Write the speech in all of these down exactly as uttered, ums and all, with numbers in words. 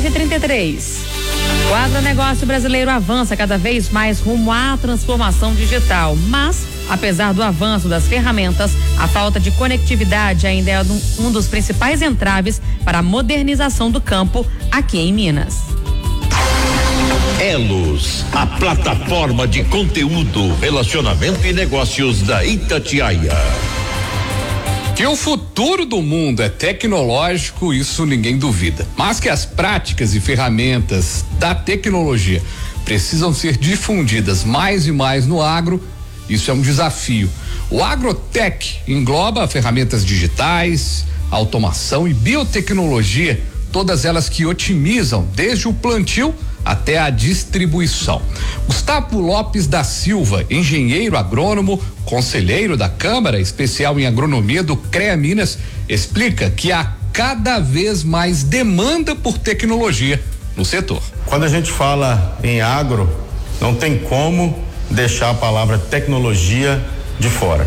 e trinta e três. O agronegócio brasileiro avança cada vez mais rumo à transformação digital, mas, apesar do avanço das ferramentas, a falta de conectividade ainda é um, um dos principais entraves para a modernização do campo aqui em Minas. Elos, a plataforma de conteúdo, relacionamento e negócios da Itatiaia. Que o futuro do mundo é tecnológico, isso ninguém duvida. Mas que as práticas e ferramentas da tecnologia precisam ser difundidas mais e mais no agro, isso é um desafio. O Agrotech engloba ferramentas digitais, automação e biotecnologia, todas elas que otimizam desde o plantio até a distribuição. Gustavo Lopes da Silva, engenheiro agrônomo, conselheiro da Câmara Especial em Agronomia do CREA Minas, explica que há cada vez mais demanda por tecnologia no setor. Quando a gente fala em agro, não tem como deixar a palavra tecnologia de fora.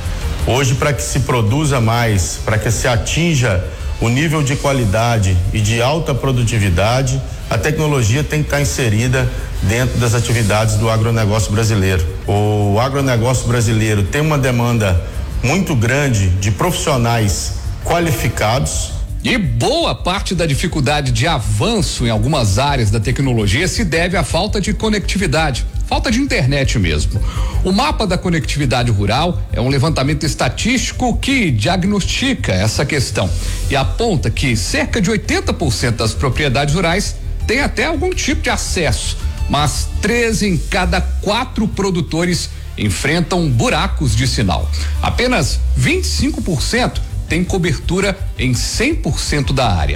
Hoje, para que se produza mais, para que se atinja o nível de qualidade e de alta produtividade, a tecnologia tem que estar inserida dentro das atividades do agronegócio brasileiro. O agronegócio brasileiro tem uma demanda muito grande de profissionais qualificados. E boa parte da dificuldade de avanço em algumas áreas da tecnologia se deve à falta de conectividade, falta de internet mesmo. O mapa da conectividade rural é um levantamento estatístico que diagnostica essa questão e aponta que cerca de oitenta por cento das propriedades rurais têm até algum tipo de acesso, mas três em cada quatro produtores enfrentam buracos de sinal. Apenas vinte e cinco por cento tem cobertura em cem por cento da área.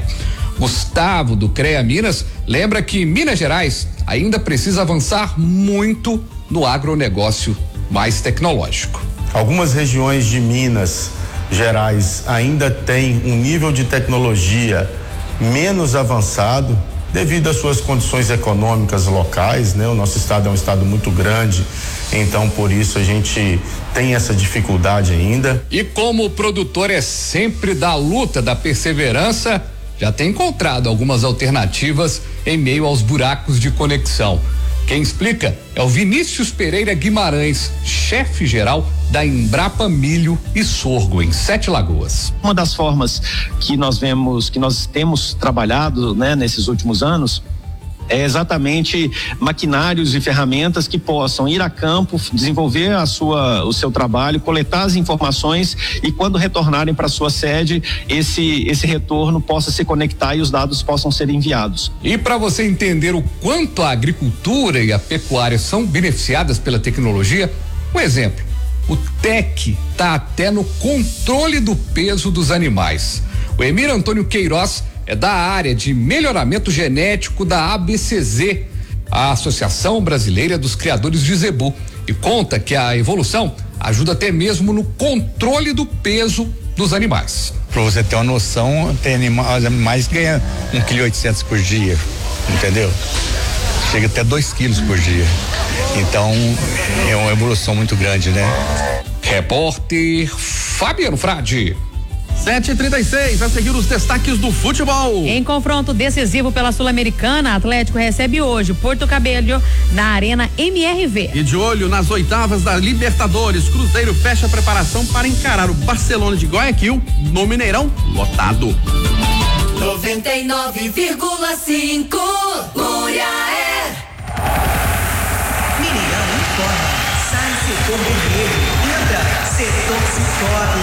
Gustavo do CREA Minas lembra que Minas Gerais ainda precisa avançar muito no agronegócio mais tecnológico. Algumas regiões de Minas Gerais ainda têm um nível de tecnologia menos avançado devido às suas condições econômicas locais, né? O nosso estado é um estado muito grande, então por isso a gente tem essa dificuldade ainda. E como o produtor é sempre da luta, da perseverança, já tem encontrado algumas alternativas em meio aos buracos de conexão. Quem explica é o Vinícius Pereira Guimarães, chefe geral da Embrapa Milho e Sorgo em Sete Lagoas. Uma das formas que nós vemos, que nós temos trabalhado, né, nesses últimos anos, é exatamente maquinários e ferramentas que possam ir a campo, desenvolver a sua, o seu trabalho, coletar as informações e quando retornarem para sua sede, esse, esse retorno possa se conectar e os dados possam ser enviados. E para você entender o quanto a agricultura e a pecuária são beneficiadas pela tecnologia, um exemplo, o T E C está até no controle do peso dos animais. O Emir Antônio Queiroz é da área de melhoramento genético da A B C Z, a Associação Brasileira dos Criadores de Zebu, e conta que a evolução ajuda até mesmo no controle do peso dos animais. Para você ter uma noção, tem animais, animais que ganham um quilo e oitocentos por dia, entendeu? Chega até dois quilos por dia. Então é uma evolução muito grande, né? Repórter Fabiano Frade. sete e trinta e seis, a seguir os destaques do futebol. Em confronto decisivo pela Sul-Americana, Atlético recebe hoje o Porto Cabello na Arena M R V. E de olho nas oitavas da Libertadores, Cruzeiro fecha a preparação para encarar o Barcelona de Guayaquil no Mineirão lotado. noventa e nove vírgula cinco Muriaé. Mineirão informa. Sai setor vermelho. Entra setor Cicobi.